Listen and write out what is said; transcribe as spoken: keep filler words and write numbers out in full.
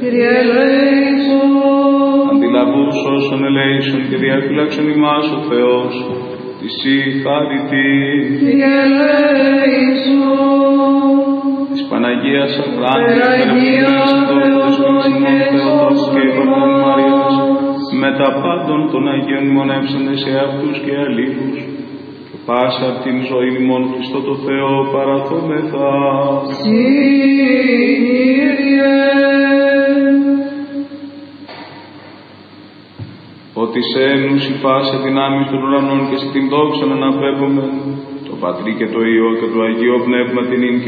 Κύριε ελέησον. Αντιλαβούς όσων ελέησον και διαφύλαξον ημάς ο Θεός, τη Συ χάρητη. Κύριε ελέησον. Της Παναγίας Αχράντης, Παναγίας Θεοτός και Υπαρχών Μαρίας, με τα πάντων των Αγίων μνημονεύσαντες σε αυτούς και αλλήλους, και πάσα απ' την ζωή ημών Χριστό το Θεό παραθόμεθα. Κύριε. Ότι σε ένους πάσα δυνάμεις των ουρανών και σε την δόξα να αναπέμπουμε, το Πατρί και το Υιό και το Αγίο Πνεύμα την